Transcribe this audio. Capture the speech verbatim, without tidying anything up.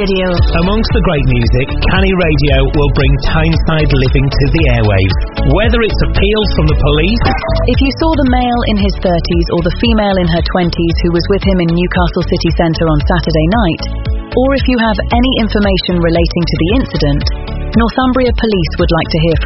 Radio. Amongst the great music, Canny Radio will bring Tyneside living to the airwaves. Whether it's appeals from the police... If you saw the male in his thirties or the female in her twenties who was with him in Newcastle city centre on Saturday night, or if you have any information relating to the incident, Northumbria Police would like to hear from